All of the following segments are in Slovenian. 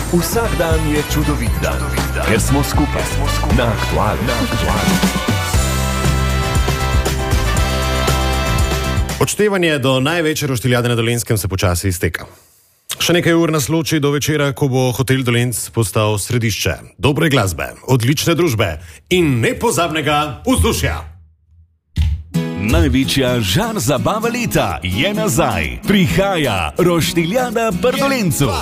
Vsak dan je čudovit dan, ker smo skupaj na Aktualnem. Odštevanje do največje roštiljade na Dolenjskem se počasi izteka. Še nekaj ur nas loči do večera, ko bo hotel Dolenc postal središče dobre glasbe, odlične družbe in nepozabnega vzdušja. Največja žar zabava leta je nazaj. Prihaja roštiljada pri Dolencu.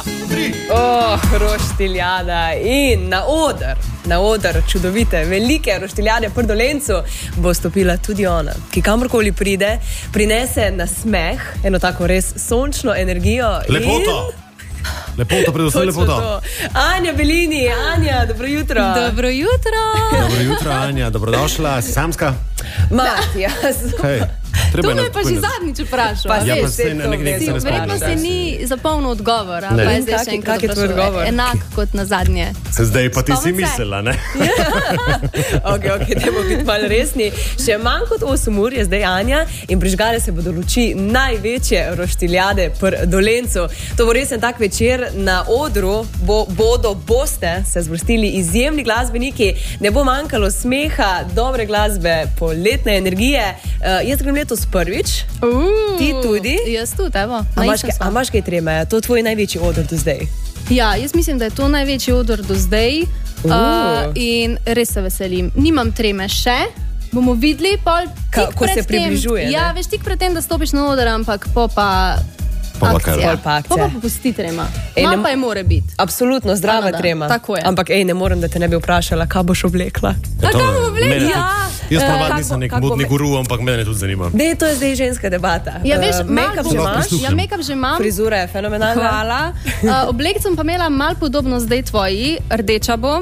Roštiljada in na oder čudovite, velike roštiljade pri Dolencu bo stopila tudi ona, ki kamorkoli pride, prinese nasmeh, eno tako res sončno energijo. Lepoto, predvsem lepoto. Anja Belini, Anja, dobro jutro. Dobro jutro. Dobro jutro, Anja, dobrodošla. Si samska? Matijas. To me pa že zadnjič vprašal. Verjetno se ni zapolnil odgovor. Kak je tvoj odgovor? Enak kot na zadnje. Zdaj pa ti si mislila, ne? Ok, dajmo biti malo resni. Še manj kot 8 ur je zdaj Anja in prižgale se bodo luči največje roštiljade pri Dolencu. To bo resen tak večer. Na odru boste se zvrstili izjemni glasbeniki, ne bo manjkalo smeha, dobre glasbe, poletne energije. Jaz grem letos prvič. Ti tudi? Jaz tudi, evo. A imaš kaj treme? To je tvoj največji odr do zdaj? Ja, jaz mislim, da je to največji odr do zdaj. In res se veselim. Nimam treme še. Bomo videli, ko se približuje. Ja, veš, tik pred tem, da stopiš na odr, ampak akcija. Pa popusti trema. Malo pa je more biti. Absolutno, zdrava trema. Tako je. Ampak ne morem, da te ne bi vprašala, kaj boš oblekla. Kaj bom oblekla? Jaz ponavadi nisem nek modni guru, ampak mene tudi zanima. To je zdaj ženska debata. Ja, veš, make-up že imaš? Ja, make-up že imam. Frizura je fenomenalna. Hvala. Oblek sem pa imela malo podobno zdaj tvoji. Rdeča bo.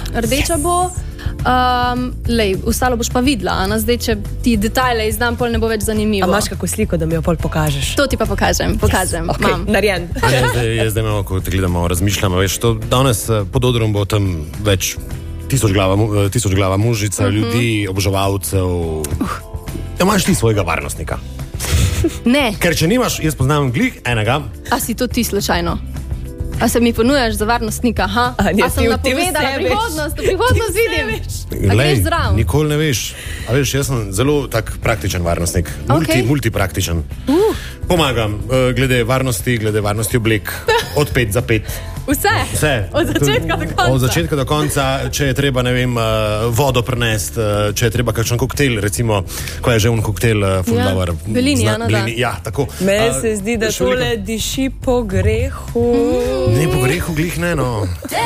Ostalo boš pa videla, zdaj, če ti detajle izdam, pol ne bo več zanimivo. A imaš kako sliko, da mi jo pol pokažeš? To ti pa pokažem. Okay, narejen. Zdaj imamo, ko te gledamo, razmišljamo, veš, to danes pod odrom bo tam več tisočglava mužica, ljudi, oboževalcev. Imaš ti svojega varnostnika? Ne. Ker če nimaš, jaz poznam glih enega. A si to ti slučajno? A se mi ponujaš za varnostnika, ha? A sem napovedala prihodnost vidim. A greš zraven? Nikoli ne veš. A veš, jaz sem zelo tak praktičen varnostnik. Multipraktičen. Pomagam glede varnosti oblek. Od 5 za 5. Vse? Od začetka do konca? Od začetka do konca, če je treba, ne vem, vodo prinesti, če je treba kakšen koktejl, recimo, ko je že un koktejl Fundlover. Belini, ja, tako. Meni se zdi, da tole diši po grehu. Ne po grehu, glih ne, no.